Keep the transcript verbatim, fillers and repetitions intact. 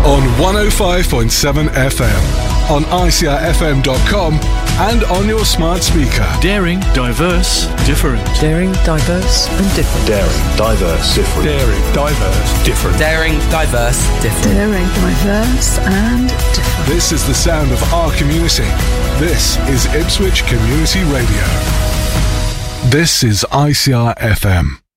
on one oh five point seven F M, on I C R F M dot com and on your smart speaker. Daring, diverse, different. Daring, diverse and different. Daring, diverse, different. Daring, diverse, different. Daring, diverse, different. Daring, diverse and different. This is the sound of our community. This is Ipswich Community Radio. This is I C R F M.